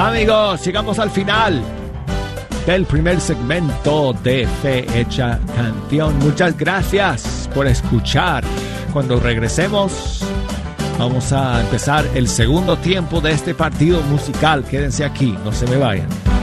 Amigos, llegamos al final del primer segmento de Fe Hecha Canción. Muchas gracias por escuchar. Cuando regresemos, vamos a empezar el segundo tiempo de este partido musical. Quédense aquí, no se me vayan.